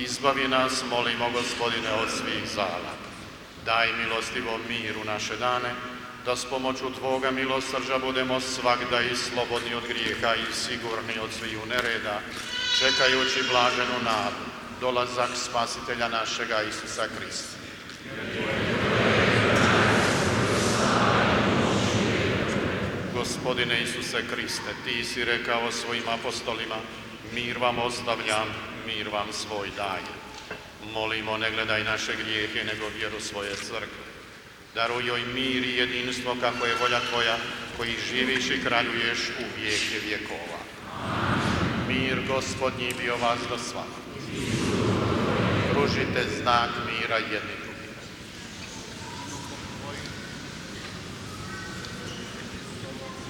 Izbavi nas, molimo, Gospodine, od svih zala. Daj milostivo mir u naše dane, da s pomoću Tvoga milosrđa budemo svagda i slobodni od grijeha i sigurni od sviju nereda, čekajući blaženu nadu, dolazak Spasitelja našega Isusa Krista. Gospodine Isuse Kriste, Ti si rekao svojim apostolima, mir vam ostavljam, mir vam svoj dajem. Molimo, ne gledaj naše grijehe, nego vjeru svoje crkve. Daruj joj mir i jedinstvo kako je volja Tvoja, koji živiš i kraljuješ u vijeke vjekova. Mir Gospodnji bio vas do svakog. Pružite znak mira jednim